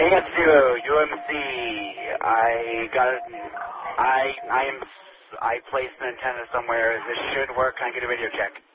KF0, UMC. I placed an antenna somewhere. This should work. Can I get a radio check?